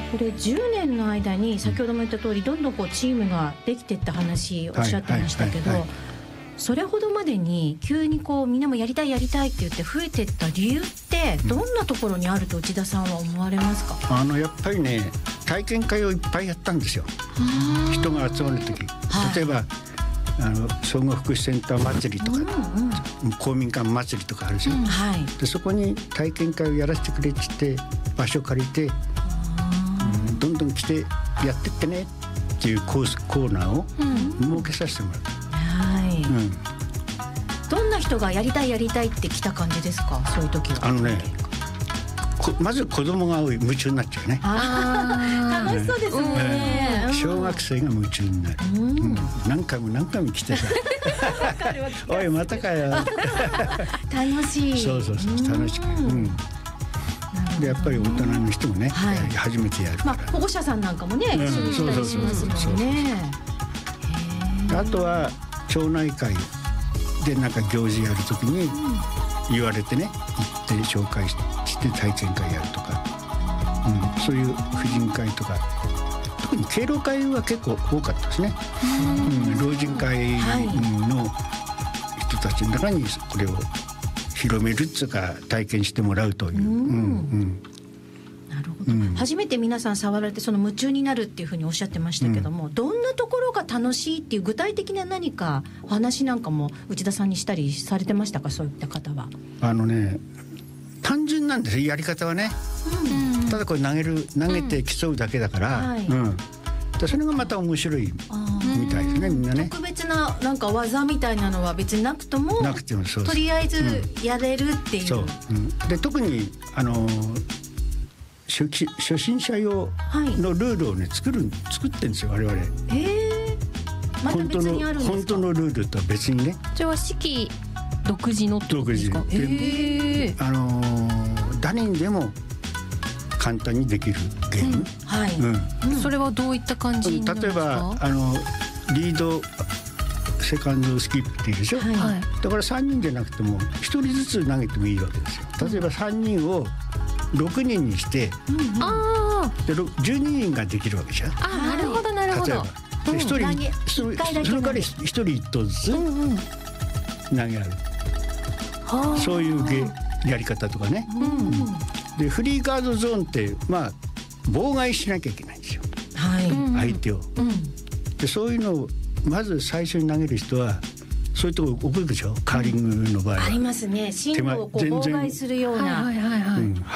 これ10年の間に先ほども言った通りどんどんこうチームができていった話おっしゃってましたけど、それほどまでに急にこうみんなもやりたいやりたいって言って増えていった理由ってどんなところにあると内田さんは思われますか？ やっぱりね、体験会をいっぱいやったんですよ。人が集まる時、例えば総合福祉センター祭りとか、公民館祭りとかあるでしょ、でそこに体験会をやらせてくれって言って場所借りて、どんどん来てやってってねっていうコーナーを設けさせてもらう。 どんな人がやりたいやりたいって来た感じですか？そういう時はまず子供が多い、夢中になっちゃうね。 楽しそうですね。 小学生が夢中になる。何回も来てさおいまたかよ楽しい。 そう楽しく、でやっぱり大人の人もね、初めてやるから、 保護者さんなんかもね一緒にしたりしますもんね。 あとは町内会でなんか行事やるときに言われてね、行って紹介して体験会やるとか、そういう婦人会とか、特に敬老会は結構多かったですね。老人会の人たちの中にこれを広めるっていうか体験してもらうという。 なるほど。初めて皆さん触られてその夢中になるっていうふうにおっしゃってましたけども、どんなところが楽しいっていう具体的な何かお話なんかも内田さんにしたりされてましたか？そういった方は。 単純なんですよ、やり方はね。ただこれ投げて競うだけだから、それがまた面白いみたいですね、みんなね。 特別ななんか技みたいなのは別になくともとりあえずやれるっていう。 で特に初心者用のルールをね作ってるんですよ、我々。 また別にあるんですか？ 本当のルールとは別にね。 それは式独自のってことですか？ 誰にでも簡単にできるゲーム。 それはどういった感じになるんですか？ 例えばリードセカンドスキップっていうでしょ、だから3人じゃなくても1人ずつ投げてもいいわけですよ。例えば3人を6人にして、で12人ができるわけじゃん。 なるほどなるほど。 例えば1人それから1人1投ずつ投げる、そういうやり方とかね。でフリーガードゾーンって妨害しなきゃいけないんですよ、相手を。でそういうのをまず最初に投げる人はそういうところ送るでしょ、カーリングの場合は。 ありますね、進路をこう妨害するような。